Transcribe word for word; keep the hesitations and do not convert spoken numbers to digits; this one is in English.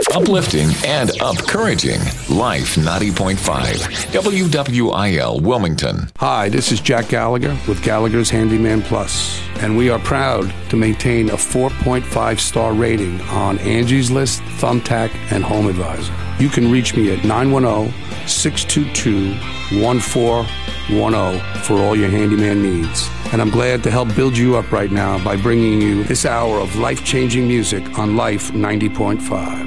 Uplifting and encouraging. Life ninety point five. W W I L Wilmington. Hi, this is Jack Gallagher with Gallagher's Handyman Plus, and we are proud to maintain a four point five star rating on Angie's List, Thumbtack, and Home Advisor. You can reach me at nine one zero, six two two, one four one zero for all your handyman needs. And I'm glad to help build you up right now by bringing you this hour of life-changing music on Life ninety point five.